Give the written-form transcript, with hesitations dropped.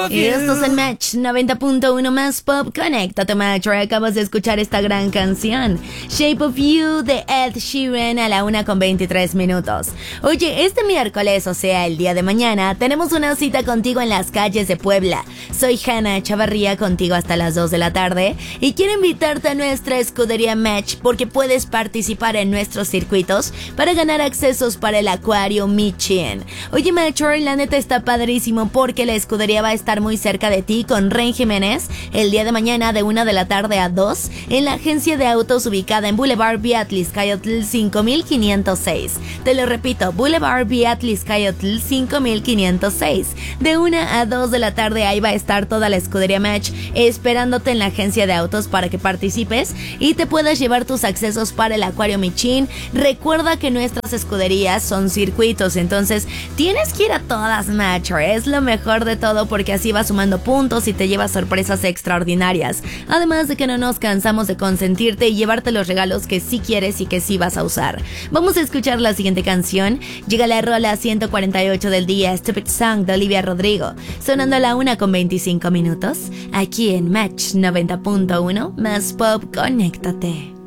Y esto es el Match 90.1 más Pop. Conéctate, Match. Acabas de escuchar esta gran canción, Shape of You, de Ed Sheeran, a la 1:23. Oye, este miércoles, o sea, el día de mañana, tenemos una cita contigo en las calles de Puebla. Soy Hanna Chavarría, contigo hasta las 2 de la tarde. Y quiero invitarte a nuestra escudería Match, porque puedes participar en nuestros circuitos para ganar accesos para el Acuario Michin. Oye, Match, la neta está padrísimo porque la escudería va a estar muy cerca de ti con Ren Jiménez el día de mañana de 1 de la tarde a 2 en la agencia de autos ubicada en Boulevard Beatlixcayotl 5506. Te lo repito, Boulevard Beatlixcayotl 5506. De 1 a 2 de la tarde ahí va a estar toda la escudería Match esperándote en la agencia de autos para que participes y te puedas llevar tus accesos para el Acuario Michin. Recuerda que nuestras escuderías son circuitos, entonces tienes que ir a todas, Match. Es lo mejor de todo porque así vas sumando puntos y te llevas sorpresas extraordinarias. Además de que no nos cansamos de consentirte y llevarte los regalos que sí quieres y que sí vas a usar. Vamos a escuchar la siguiente canción. Llega la rola 148 del día, Stupid Song de Olivia Rodrigo, sonando a la 1:25, aquí en Match 90.1 más Pop. Conéctate.